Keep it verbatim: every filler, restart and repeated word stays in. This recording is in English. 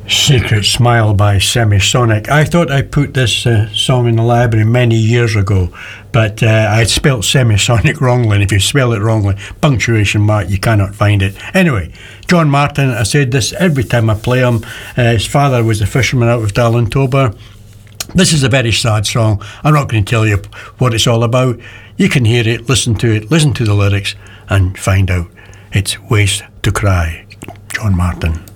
Secret Smile by Semisonic. I thought I put this uh, song in the library many years ago, but uh, I spelt Semisonic wrongly, and if you spell it wrongly, punctuation mark, you cannot find it. Anyway, John Martin, I said this every time I play him. Uh, his father was a fisherman out of Dallintober. This is a very sad song. I'm not going to tell you what it's all about. You can hear it, listen to it, listen to the lyrics, and find out. It's Waste to Cry. John Martin.